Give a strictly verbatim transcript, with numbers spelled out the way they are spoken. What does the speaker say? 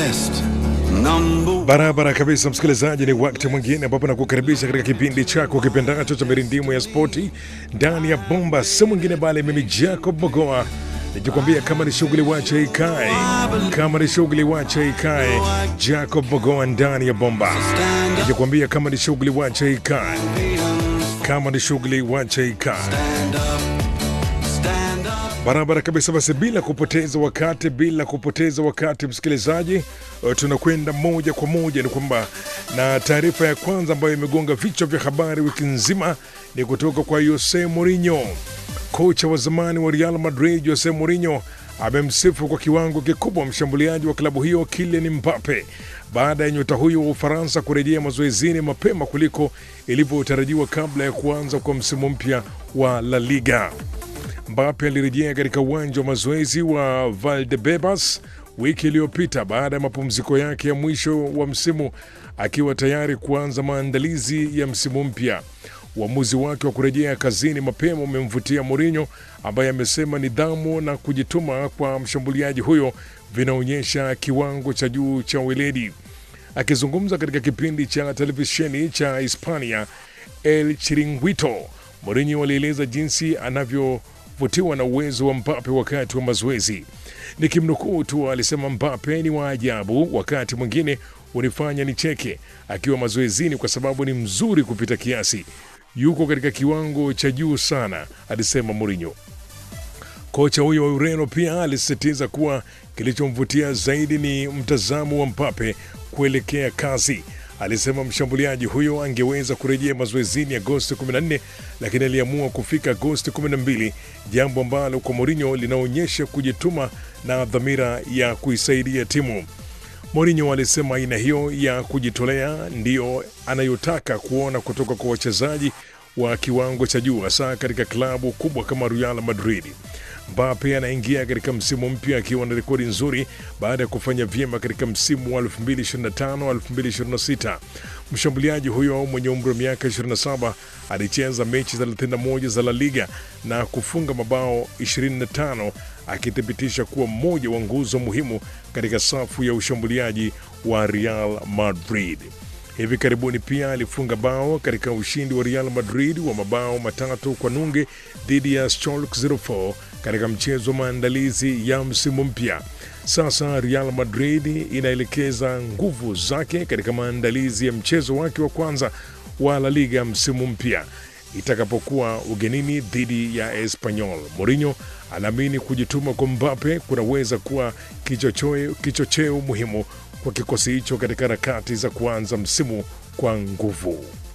Barabara kabisa msikilizaji, ni wakati mwingine ambapo nakukaribisha katika kipindi chako kipendacho cha mirindimu ya spoti ndani ya bomba, si mwingine bali mimi Jacob Mogoa, nikikwambia kama ni shughuli wacha ikae, kama ni shughuli wacha ikae. Jacob Mogoa ndani ya bomba, nikikwambia kama ni shughuli wacha ikae, kama ni shughuli wacha ikae. Barabara kabisa. Basi bila kupoteza wakati, bila kupoteza wakati msikilizaji, uh, tunakwenda moja kwa moja ni kwamba na taarifa ya kwanza ambayo imegonga vichwa vya habari wiki nzima ni kutoka kwa Jose Mourinho. Kocha wa zamani wa Real Madrid Jose Mourinho amemsifu kwa kiwango kikubwa mshambuliaji wa klabu hiyo Kylian Mbappe baada ya nyota huyo wa Ufaransa kurejea mazoezini mapema kuliko ilivyotarajiwa kabla ya kuanza kwa msimu mpya wa La Liga. Mbappe alirejea katika uwanja wa mazoezi wa Valdebebas wiki iliyopita baada ya mapumziko yake ya mwisho wa msimu, akiwa tayari kuanza maandalizi ya msimu mpya. Uamuzi wake wa kurejea kazini mapema umemvutia Mourinho, ambaye amesema nidhamu na kujituma kwa mshambuliaji huyo vinaonyesha kiwango cha juu cha weledi. Akizungumza katika kipindi cha televisheni cha Hispania El Chiringuito, Mourinho alieleza jinsi anavyo vutiwa na uwezo wa Mbappe wakati wa mazoezi. Nikimnukuu tu, alisema Mbappe ni wa ajabu, wakati mwingine unifanya nicheke akiwa mazoezini kwa sababu ni mzuri kupita kiasi. Yuko katika kiwango cha juu sana, alisema Mourinho. Kocha huyo wa Ureno pia alisisitiza kuwa kilichomvutia zaidi ni mtazamo wa Mbappe kuelekea kazi. Alisema mshambuliaji huyo angeweza kurejea mazoezini Agosti kumi na nne, lakini aliamua kufika Agosti kumi na mbili, jambo ambalo kwa Mourinho linaonyesha kujituma na dhamira ya kuisaidia timu. Mourinho alisema aina hiyo ya kujitolea ndiyo anayotaka kuona kutoka kwa wachezaji wa kiwango cha juu, hasa katika klabu kubwa kama Real Madrid. Mbappe anaingia katika msimu mpya akiwa na rekodi nzuri baada ya kufanya vyema katika msimu wa elfu mbili ishirini na tano elfu mbili ishirini na sita. Mshambuliaji huyo mwenye umri wa miaka ishirini na saba alicheza mechi thelathini na moja za La Liga na kufunga mabao ishirini na tano, akithibitisha kuwa mmoja wa nguzo muhimu katika safu ya ushambuliaji wa Real Madrid. Hivi karibuni pia alifunga bao katika ushindi wa Real Madrid wa mabao matatu kwa nunge dhidi ya Schalke sifuri nne katika mchezo wa maandalizi ya msimu mpya. Sasa Real Madrid inaelekeza nguvu zake katika maandalizi ya mchezo wake wa kwanza wa La Liga msimu mpya itakapokuwa ugenini dhidi ya Espanyol. Mourinho anaamini kujituma kwa Mbappe kunaweza kuwa kichocheo kichocheo muhimu kwa kikosi hicho katika harakati za kuanza msimu kwa nguvu.